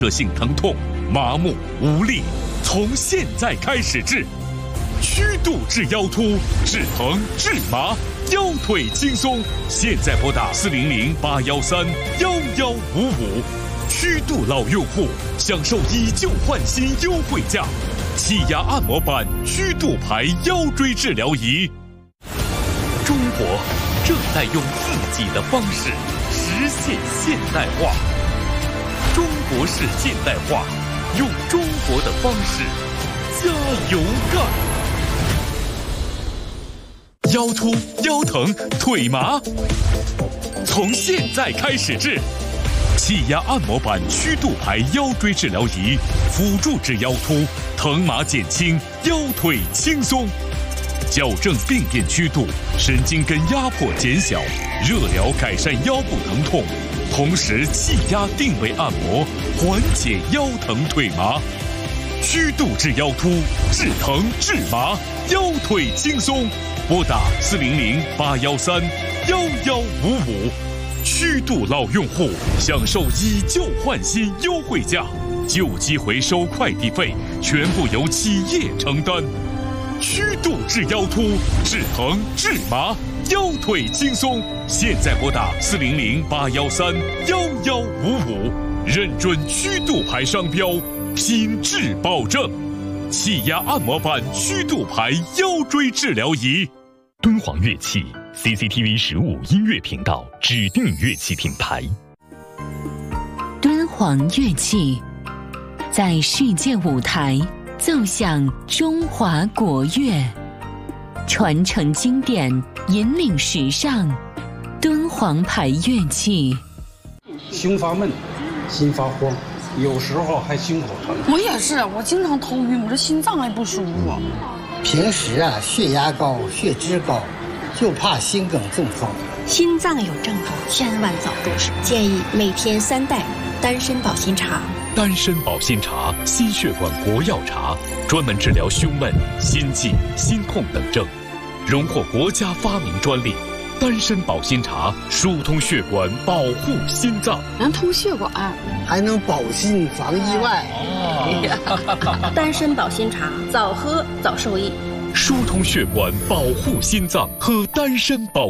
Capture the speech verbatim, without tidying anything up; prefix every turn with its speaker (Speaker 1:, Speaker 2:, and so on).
Speaker 1: 热性疼痛、麻木、无力，从现在开始治。曲度治腰突，治疼治麻，腰腿轻松。现在拨打四零零八幺三幺幺五五，曲度老用户享受以旧换新优惠价，气压按摩板曲度牌腰椎治疗仪。中国正在用自己的方式实现现代化。中国式现代化，用中国的方式加油干！腰突、腰疼、腿麻，从现在开始治。气压按摩板曲度牌腰椎治疗仪，辅助治腰突，疼麻减轻，腰腿轻松。矫正病变曲度，神经根压迫减小，热疗改善腰部疼痛，同时气压定位按摩，缓解腰疼腿麻。曲度治腰突，治疼治麻，腰腿轻松。拨打四零零八幺三幺幺五五，曲度老用户享受以旧换新优惠价，旧机回收快递费全部由企业承担。曲度治腰突，治疼治麻，腰腿轻松。现在拨打四零零八幺三幺幺五五，认准曲度牌商标，品质保证。气压按摩板曲度牌腰椎治疗仪。敦煌乐器 C C T V 十五音乐频道指定乐器品牌。
Speaker 2: 敦煌乐器在世界舞台奏响中华国乐，传承经典，引领时尚。敦煌牌乐器，
Speaker 3: 胸发闷，心发慌，有时候还心口疼。
Speaker 4: 我也是，我经常头晕，我这心脏还不舒服。
Speaker 5: 平时啊，血压高，血脂高，就怕心梗中风。
Speaker 6: 心脏有症状，千万早重视。建议每天三袋丹参保心茶。
Speaker 1: 丹参保心茶，心血管国药茶，专门治疗胸闷、心悸、心痛等症，荣获国家发明专利。丹参保心茶疏通血管，保护心脏，
Speaker 4: 能通血管，
Speaker 5: 还能保心防意外。
Speaker 6: 哦、丹参保心茶，早喝早受益。
Speaker 1: 疏通血管，保护心脏，喝丹参保